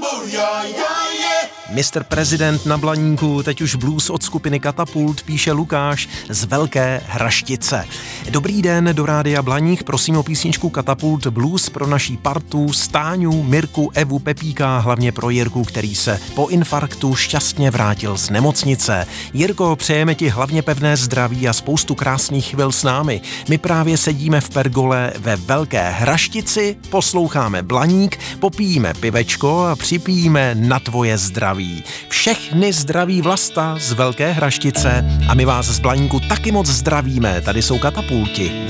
Mr. Prezident na Blaníku, teď už blues od skupiny Katapult, píše Lukáš z Velké Hraštice. Dobrý den do Rádia Blaník, prosím o písničku Katapult Blues pro naší partu, Stáňu, Mirku, Evu, Pepíka, hlavně pro Jirku, který se po infarktu šťastně vrátil z nemocnice. Jirko, přejeme ti hlavně pevné zdraví a spoustu krásných chvil s námi. My právě sedíme v pergole ve Velké Hraštici, posloucháme Blaník, popijíme pivečko a připijíme na tvoje zdraví. Všechny zdraví Vlasta z Velké Hraštice a my vás z Blaníku taky moc zdravíme, tady jsou Katapulti.